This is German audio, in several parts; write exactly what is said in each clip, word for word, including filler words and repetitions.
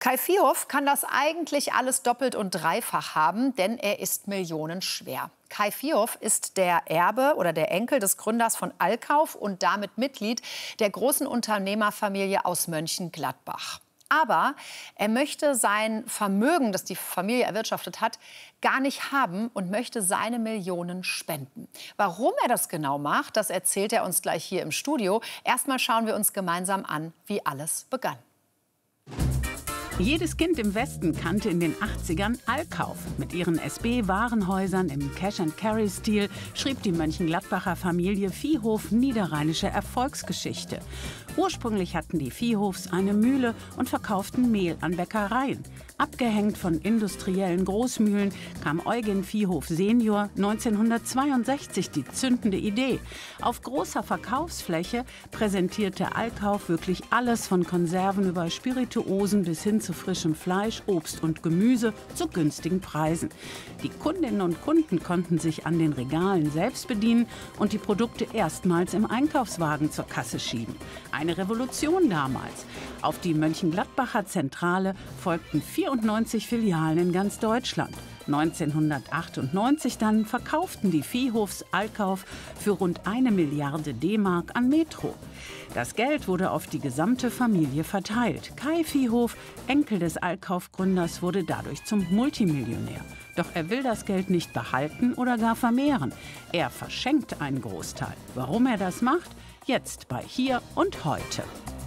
Kai Vierhoff kann das eigentlich alles doppelt und dreifach haben, denn er ist millionenschwer. Kai Vierhoff ist der Erbe oder der Enkel des Gründers von Allkauf und damit Mitglied der großen Unternehmerfamilie aus Mönchengladbach. Aber er möchte sein Vermögen, das die Familie erwirtschaftet hat, gar nicht haben und möchte seine Millionen spenden. Warum er das genau macht, das erzählt er uns gleich hier im Studio. Erstmal schauen wir uns gemeinsam an, wie alles begann. Jedes Kind im Westen kannte in den achtzigern Allkauf. Mit ihren S B-Warenhäusern im Cash-and-Carry-Stil schrieb die Mönchengladbacher Familie Vierhoff niederrheinische Erfolgsgeschichte. Ursprünglich hatten die Vierhoffs eine Mühle und verkauften Mehl an Bäckereien. Abgehängt von industriellen Großmühlen kam Eugen Vierhoff Senior neunzehnhundertzweiundsechzig die zündende Idee. Auf großer Verkaufsfläche präsentierte Allkauf wirklich alles von Konserven über Spirituosen bis hin zu frischem Fleisch, Obst und Gemüse zu günstigen Preisen. Die Kundinnen und Kunden konnten sich an den Regalen selbst bedienen und die Produkte erstmals im Einkaufswagen zur Kasse schieben. Eine Revolution damals. Auf die Mönchengladbacher Zentrale folgten vierundneunzig Filialen in ganz Deutschland. neunzehnhundertachtundneunzig dann verkauften die Vierhoffs Allkauf für rund eine Milliarde D-Mark an Metro. Das Geld wurde auf die gesamte Familie verteilt. Kai Vierhoff, Enkel des Allkauf-Gründers, wurde dadurch zum Multimillionär. Doch er will das Geld nicht behalten oder gar vermehren. Er verschenkt einen Großteil. Warum er das macht? Jetzt bei Hier und Heute.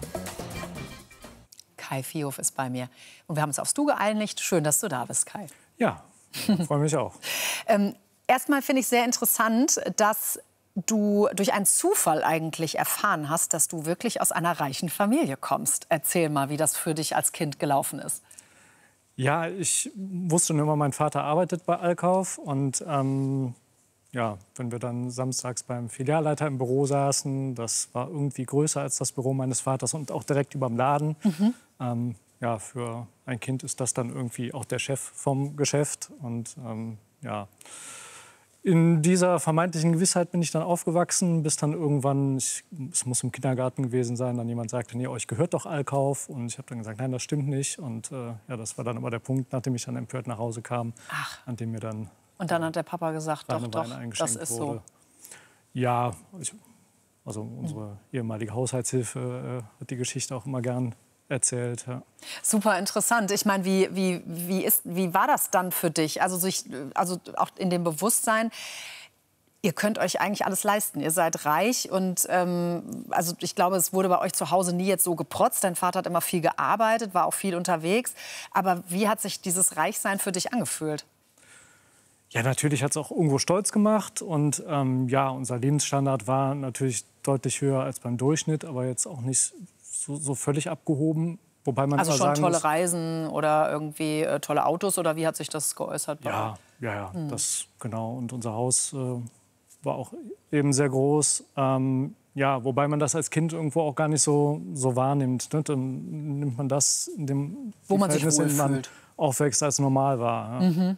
Kai Vierhoff ist bei mir. Und wir haben uns aufs Du geeinigt. Schön, dass du da bist, Kai. Ja, freue mich auch. ähm, erstmal finde ich sehr interessant, dass du durch einen Zufall eigentlich erfahren hast, dass du wirklich aus einer reichen Familie kommst. Erzähl mal, wie das für dich als Kind gelaufen ist. Ja, ich wusste nur immer, mein Vater arbeitet bei Allkauf. Und ähm, ja, wenn wir dann samstags beim Filialleiter im Büro saßen, das war irgendwie größer als das Büro meines Vaters und auch direkt über dem Laden. Mhm. Ähm, ja, für ein Kind ist das dann irgendwie auch der Chef vom Geschäft. Und ähm, ja, in dieser vermeintlichen Gewissheit bin ich dann aufgewachsen, bis dann irgendwann, ich, es muss im Kindergarten gewesen sein, dann jemand sagte, nee, euch gehört doch Allkauf. Und ich habe dann gesagt, nein, das stimmt nicht. Und äh, ja, das war dann aber der Punkt, nachdem ich dann empört nach Hause kam, Ach. an dem mir dann... Und dann hat der Papa gesagt, doch, doch, das ist so. Ja, ich, also unsere ehemalige Haushaltshilfe äh, hat die Geschichte auch immer gern erzählt. Ja. Super interessant. Ich meine, wie, wie, wie, ist, wie war das dann für dich? Also, sich, also auch in dem Bewusstsein, ihr könnt euch eigentlich alles leisten. Ihr seid reich und ähm, also ich glaube, es wurde bei euch zu Hause nie jetzt so geprotzt. Dein Vater hat immer viel gearbeitet, war auch viel unterwegs. Aber wie hat sich dieses Reichsein für dich angefühlt? Ja, natürlich hat es auch irgendwo stolz gemacht. Und ähm, ja, unser Lebensstandard war natürlich deutlich höher als beim Durchschnitt, aber jetzt auch nicht so, so völlig abgehoben. Wobei man also schon sagen tolle muss, Reisen oder irgendwie äh, tolle Autos oder wie hat sich das geäußert? Bei ja, ja, ja, hm. das genau. Und unser Haus äh, war auch eben sehr groß. Ähm, ja, wobei man das als Kind irgendwo auch gar nicht so, so wahrnimmt. Ne? Dann nimmt man das in dem wo man sich wohlfühlt, man aufwächst, als normal war. Ja. Mhm.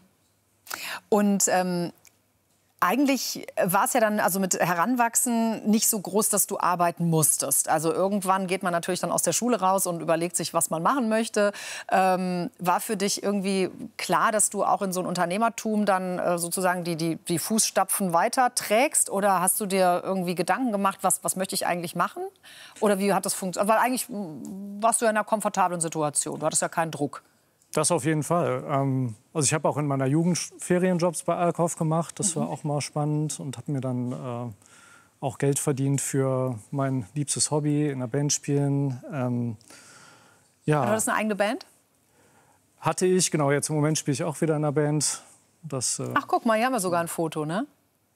Und ähm, eigentlich war es ja dann also mit Heranwachsen nicht so groß, dass du arbeiten musstest. Also irgendwann geht man natürlich dann aus der Schule raus und überlegt sich, was man machen möchte. Ähm, war für dich irgendwie klar, dass du auch in so ein Unternehmertum dann äh, sozusagen die, die, die Fußstapfen weiterträgst? Oder hast du dir irgendwie Gedanken gemacht, was, was möchte ich eigentlich machen? Oder wie hat das funktioniert? Weil eigentlich warst du ja in einer komfortablen Situation. Du hattest ja keinen Druck. Das auf jeden Fall. Also ich habe auch in meiner Jugend Ferienjobs bei Allkauf gemacht. Das war auch mal spannend und habe mir dann äh, auch Geld verdient für mein liebstes Hobby, in einer Band spielen. Ähm, ja. Du hattest eine eigene Band? Hatte ich, genau. Jetzt im Moment spiele ich auch wieder in einer Band. Das, äh Ach, guck mal, hier haben wir sogar ein Foto, ne?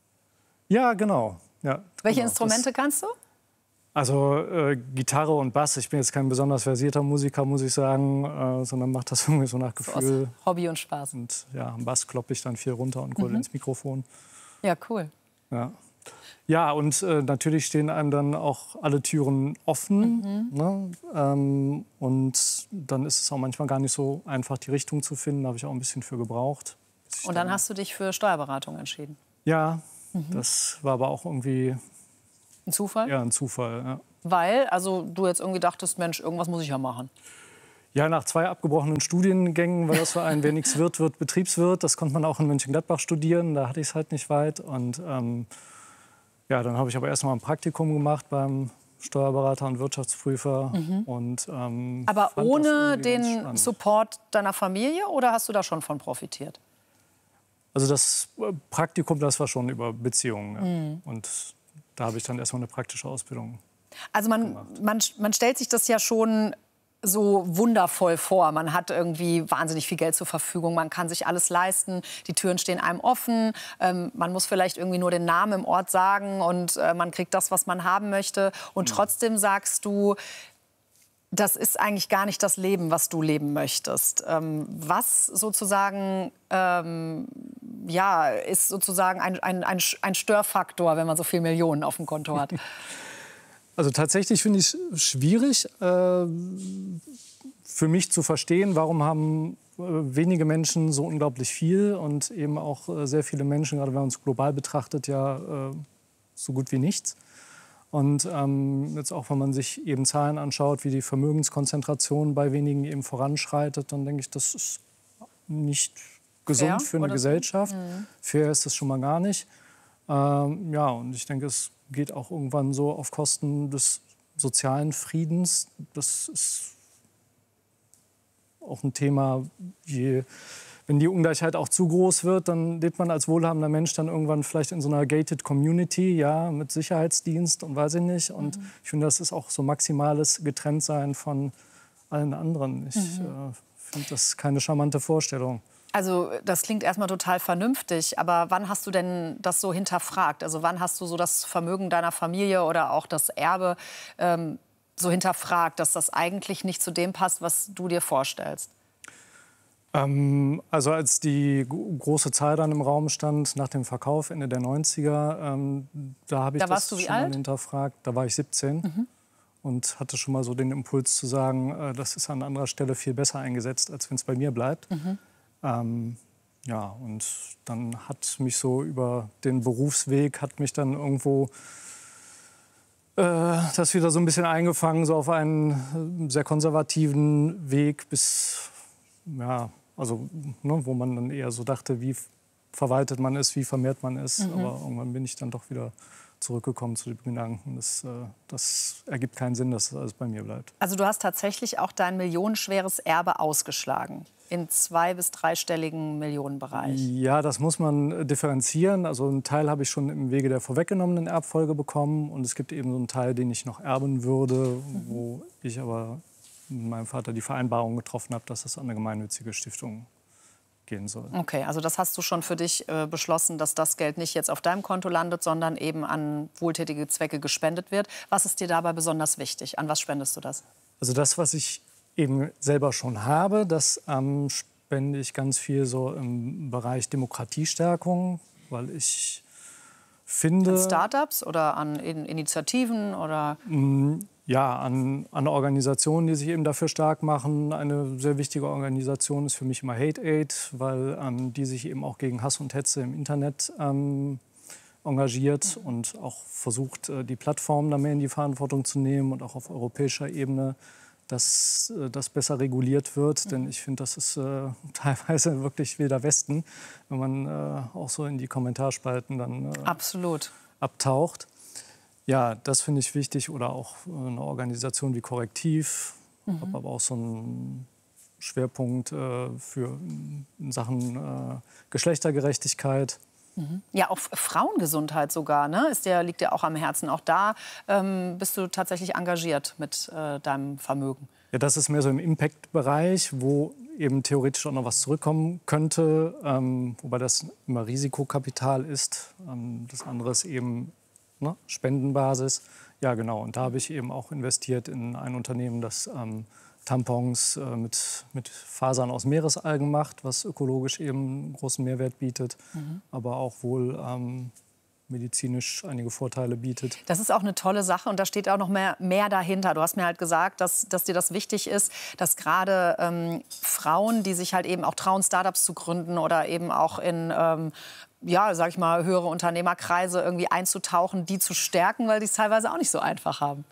Ja, genau. Ja, Welche genau. Instrumente das, kannst du? Also äh, Gitarre und Bass. Ich bin jetzt kein besonders versierter Musiker, muss ich sagen, äh, sondern mache das irgendwie so nach Gefühl. So Hobby und Spaß. Und ja, am Bass kloppe ich dann viel runter und gröle mhm. ins Mikrofon. Ja, cool. Ja, ja und äh, natürlich stehen einem dann auch alle Türen offen. Mhm. Ne? Ähm, und dann ist es auch manchmal gar nicht so einfach, die Richtung zu finden. Da habe ich auch ein bisschen für gebraucht. Und dann hast du dich für Steuerberatung entschieden? Ja, mhm. das war aber auch irgendwie... Ein Zufall? Ja, ein Zufall, ja. Weil, also du jetzt irgendwie dachtest, Mensch, irgendwas muss ich ja machen. Ja, nach zwei abgebrochenen Studiengängen war das für einen, wer nichts wird, wird Betriebswirt. Das konnte man auch in Mönchengladbach studieren, da hatte ich es halt nicht weit. Und ähm, ja, dann habe ich aber erst mal ein Praktikum gemacht beim Steuerberater und Wirtschaftsprüfer. Mhm. Und, ähm, aber ohne den Support deiner Familie oder hast du da schon von profitiert? Also das Praktikum, das war schon über Beziehungen. Ja. Mhm. Und da habe ich dann erst mal eine praktische Ausbildung Also man, man, man stellt sich das ja schon so wundervoll vor. Man hat irgendwie wahnsinnig viel Geld zur Verfügung, man kann sich alles leisten, die Türen stehen einem offen, ähm, man muss vielleicht irgendwie nur den Namen im Ort sagen und äh, man kriegt das, was man haben möchte. Und trotzdem sagst du, das ist eigentlich gar nicht das Leben, was du leben möchtest. Ähm, was sozusagen ähm, ja, ist sozusagen ein, ein, ein, ein Störfaktor, wenn man so viele Millionen auf dem Konto hat? Also tatsächlich finde ich es schwierig, äh, für mich zu verstehen, warum haben äh, wenige Menschen so unglaublich viel und eben auch äh, sehr viele Menschen, gerade wenn man es global betrachtet, ja äh, so gut wie nichts. Und ähm, jetzt auch, wenn man sich eben Zahlen anschaut, wie die Vermögenskonzentration bei wenigen eben voranschreitet, dann denke ich, das ist nicht gesund Fair, für eine Gesellschaft. Mhm. Fair ist es schon mal gar nicht. Ähm, ja, und ich denke, es geht auch irgendwann so auf Kosten des sozialen Friedens. Das ist auch ein Thema, je, wenn die Ungleichheit auch zu groß wird, dann lebt man als wohlhabender Mensch dann irgendwann vielleicht in so einer gated Community, ja, mit Sicherheitsdienst und weiß ich nicht. Und mhm. ich finde, das ist auch so maximales Getrenntsein von allen anderen. Ich mhm. äh, finde das keine charmante Vorstellung. Also das klingt erstmal total vernünftig, aber wann hast du denn das so hinterfragt? Also wann hast du so das Vermögen deiner Familie oder auch das Erbe ähm, so hinterfragt, dass das eigentlich nicht zu dem passt, was du dir vorstellst? Ähm, also als die große Zahl dann im Raum stand nach dem Verkauf Ende der neunziger, ähm, da habe ich da das schon alt? mal hinterfragt. Da war ich siebzehn mhm. und hatte schon mal so den Impuls zu sagen, äh, das ist an anderer Stelle viel besser eingesetzt, als wenn es bei mir bleibt. Mhm. Ähm, ja, und dann hat mich so über den Berufsweg, hat mich dann irgendwo äh, das wieder so ein bisschen eingefangen, so auf einen sehr konservativen Weg bis, ja, also, ne, wo man dann eher so dachte, wie verwaltet man es, wie vermehrt man es. Mhm. Aber irgendwann bin ich dann doch wieder zurückgekommen zu den Gedanken, das, äh, das ergibt keinen Sinn, dass das alles bei mir bleibt. Also du hast tatsächlich auch dein millionenschweres Erbe ausgeschlagen, in zwei- bis dreistelligen Millionenbereich. Ja, das muss man differenzieren. Also einen Teil habe ich schon im Wege der vorweggenommenen Erbfolge bekommen und es gibt eben so einen Teil, den ich noch erben würde, mhm. wo ich aber mit meinem Vater die Vereinbarung getroffen habe, dass das an eine gemeinnützige Stiftung gehen soll. Okay, also das hast du schon für dich äh, beschlossen, dass das Geld nicht jetzt auf deinem Konto landet, sondern eben an wohltätige Zwecke gespendet wird. Was ist dir dabei besonders wichtig? An was spendest du das? Also das, was ich eben selber schon habe, das ähm, spende ich ganz viel so im Bereich Demokratiestärkung, weil ich finde... An Start-ups oder an Initiativen oder... Ja, an, an Organisationen, die sich eben dafür stark machen. Eine sehr wichtige Organisation ist für mich immer Hate Aid, weil ähm, die sich eben auch gegen Hass und Hetze im Internet ähm, engagiert und auch versucht, äh, die Plattformen da mehr in die Verantwortung zu nehmen und auch auf europäischer Ebene, dass äh, das besser reguliert wird. Mhm. Denn ich finde, das ist äh, teilweise wirklich wilder Westen, wenn man äh, auch so in die Kommentarspalten dann äh, Absolut. abtaucht. Ja, das finde ich wichtig. Oder auch eine Organisation wie Korrektiv. Ich mhm. habe aber auch so einen Schwerpunkt äh, für in Sachen äh, Geschlechtergerechtigkeit. Mhm. Ja, auch Frauengesundheit sogar, ne? Ist dir, liegt dir auch am Herzen. Auch da ähm, bist du tatsächlich engagiert mit äh, deinem Vermögen. Ja, das ist mehr so im Impact-Bereich, wo eben theoretisch auch noch was zurückkommen könnte. Ähm, wobei das immer Risikokapital ist. Ähm, das andere ist eben... Ne? Spendenbasis. Ja, genau. Und da habe ich eben auch investiert in ein Unternehmen, das ähm, Tampons äh, mit, mit Fasern aus Meeresalgen macht, was ökologisch eben einen großen Mehrwert bietet, mhm. aber auch wohl ähm, medizinisch einige Vorteile bietet. Das ist auch eine tolle Sache und da steht auch noch mehr, mehr dahinter. Du hast mir halt gesagt, dass, dass dir das wichtig ist, dass gerade ähm, Frauen, die sich halt eben auch trauen, Startups zu gründen oder eben auch in ähm, ja, sag ich mal, höhere Unternehmerkreise irgendwie einzutauchen, die zu stärken, weil die es teilweise auch nicht so einfach haben.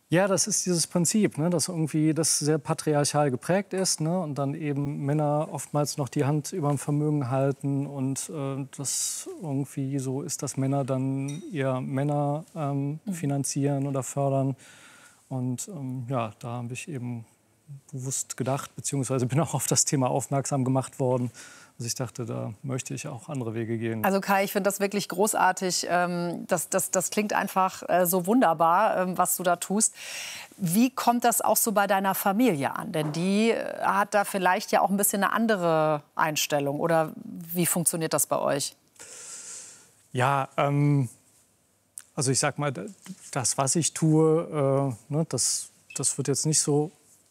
Ja, das ist dieses Prinzip, ne, dass irgendwie das sehr patriarchal geprägt ist, ne, und dann eben Männer oftmals noch die Hand über dem Vermögen halten und äh, das irgendwie so ist, dass Männer dann eher Männer ähm, finanzieren oder fördern. Und ähm, ja, da habe ich eben bewusst gedacht, beziehungsweise bin auch auf das Thema aufmerksam gemacht worden. Also ich dachte, da möchte ich auch andere Wege gehen. Also Kai, ich finde das wirklich großartig. Ähm, Das, das, das klingt einfach äh, so wunderbar, ähm, was du da tust. Wie kommt das auch so bei deiner Familie an? Denn die äh, hat da vielleicht ja auch ein bisschen eine andere Einstellung. Oder wie funktioniert das bei euch? Ja, ähm, also ich sag mal, das, was ich tue, äh, ne, das, das wird jetzt nicht so,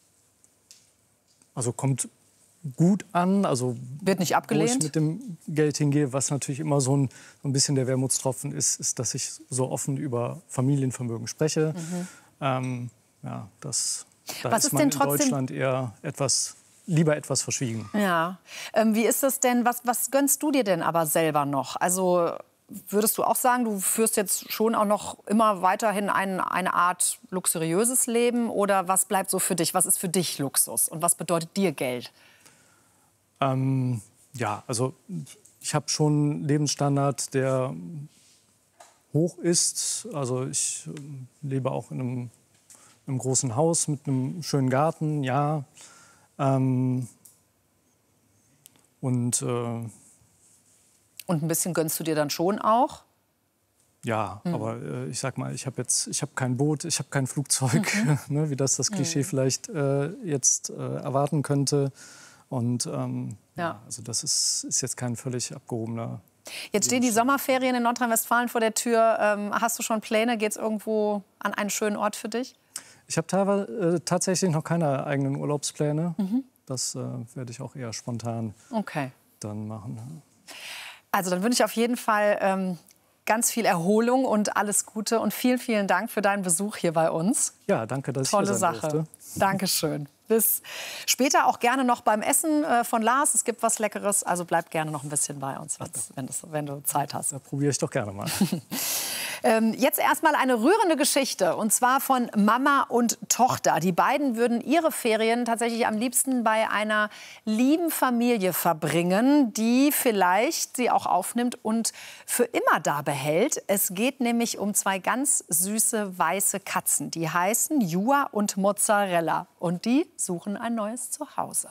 also kommt gut an, also Wird nicht wo abgelehnt? ich mit dem Geld hingehe. Was natürlich immer so ein, so ein bisschen der Wermutstropfen ist, ist, dass ich so offen über Familienvermögen spreche. Mhm. Ähm, ja, das, da Was ist ist man denn in trotzdem- Deutschland eher etwas, lieber etwas verschwiegen. Ja. Ähm, wie ist das denn? Was, was gönnst du dir denn aber selber noch? Also würdest du auch sagen, du führst jetzt schon auch noch immer weiterhin ein, eine Art luxuriöses Leben? Oder was bleibt so für dich? Was ist für dich Luxus? Und was bedeutet dir Geld? Ähm, ja, also ich habe schon einen Lebensstandard, der hoch ist. Also ich ähm, lebe auch in einem, einem großen Haus mit einem schönen Garten, ja. Ähm, und äh, Und ein bisschen gönnst du dir dann schon auch? ja, aber äh, ich sag mal, ich habe jetzt, ich habe kein Boot, ich habe kein Flugzeug, ne, wie das das Klischee vielleicht äh, jetzt äh, erwarten könnte. Und ähm, Ja. ja, also das ist, ist jetzt kein völlig abgehobener. Jetzt stehen die Sommerferien in Nordrhein-Westfalen vor der Tür. Ähm, hast du schon Pläne? Geht's irgendwo an einen schönen Ort für dich? Ich habe teilweise äh, tatsächlich noch keine eigenen Urlaubspläne. Das äh, werde ich auch eher spontan Okay. dann machen. Also dann wünsche ich auf jeden Fall ähm, ganz viel Erholung und alles Gute. Und vielen, vielen Dank für deinen Besuch hier bei uns. Ja, danke, dass Tolle ich hier sein Sache. durfte. Dankeschön. Bis später auch gerne noch beim Essen äh, von Lars. Es gibt was Leckeres, also bleib gerne noch ein bisschen bei uns, wenn, das, wenn du Zeit hast. Da probiere ich doch gerne mal. Ähm, jetzt erstmal eine rührende Geschichte, und zwar von Mama und Tochter. Die beiden würden ihre Ferien tatsächlich am liebsten bei einer lieben Familie verbringen, die vielleicht sie auch aufnimmt und für immer da behält. Es geht nämlich um zwei ganz süße weiße Katzen. Die heißen Jua und Mozzarella und die suchen ein neues Zuhause.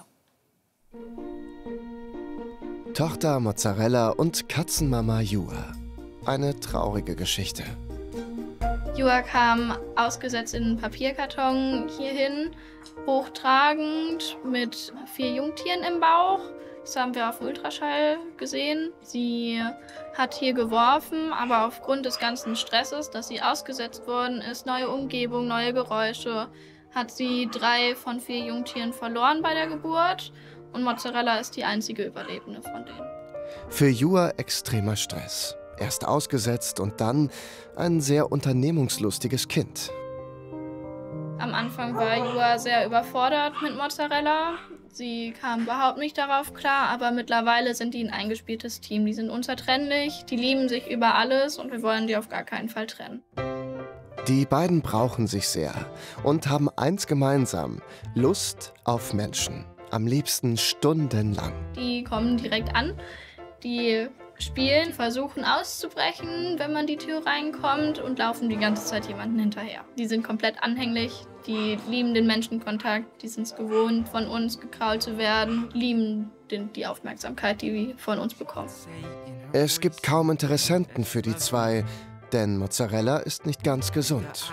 Tochter Mozzarella und Katzenmama Jua. Eine traurige Geschichte. Jua kam ausgesetzt in einen Papierkarton hierhin, hochtragend mit vier Jungtieren im Bauch. Das haben wir auf dem Ultraschall gesehen. Sie hat hier geworfen, aber aufgrund des ganzen Stresses, dass sie ausgesetzt worden ist, neue Umgebung, neue Geräusche, hat sie drei von vier Jungtieren verloren bei der Geburt. Und Mozzarella ist die einzige Überlebende von denen. Für Jua extremer Stress. Erst ausgesetzt und dann ein sehr unternehmungslustiges Kind. Am Anfang war Jua sehr überfordert mit Mozzarella. Sie kam überhaupt nicht darauf klar, aber mittlerweile sind die ein eingespieltes Team. Die sind unzertrennlich, die lieben sich über alles und wir wollen die auf gar keinen Fall trennen. Die beiden brauchen sich sehr und haben eins gemeinsam: Lust auf Menschen. Am liebsten stundenlang. Die kommen direkt an, die spielen, versuchen auszubrechen, wenn man die Tür reinkommt, und laufen die ganze Zeit jemanden hinterher. Die sind komplett anhänglich, die lieben den Menschenkontakt, die sind es gewohnt, von uns gekrault zu werden, lieben den, die Aufmerksamkeit, die wir von uns bekommen. Es gibt kaum Interessenten für die zwei, denn Mozzarella ist nicht ganz gesund.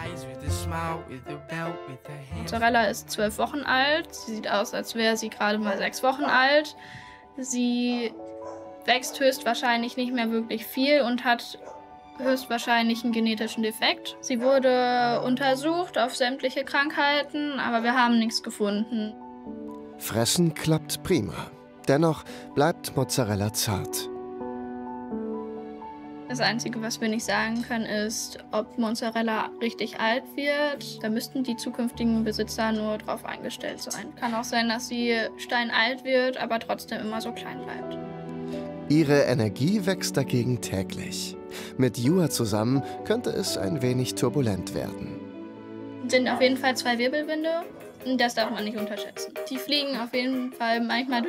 Mozzarella ist zwölf Wochen alt, sie sieht aus, als wäre sie gerade mal sechs Wochen alt. Sie wächst höchstwahrscheinlich nicht mehr wirklich viel und hat höchstwahrscheinlich einen genetischen Defekt. Sie wurde untersucht auf sämtliche Krankheiten, aber wir haben nichts gefunden. Fressen klappt prima. Dennoch bleibt Mozzarella zart. Das Einzige, was wir nicht sagen können, ist, ob Mozzarella richtig alt wird. Da müssten die zukünftigen Besitzer nur drauf eingestellt sein. Kann auch sein, dass sie steinalt wird, aber trotzdem immer so klein bleibt. Ihre Energie wächst dagegen täglich. Mit Jua zusammen könnte es ein wenig turbulent werden. sind auf jeden Fall zwei Wirbelwinde. Das darf man nicht unterschätzen. Die fliegen auf jeden Fall manchmal